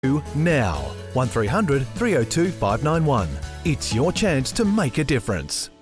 now. 1300 302 591. It's your chance to make a difference.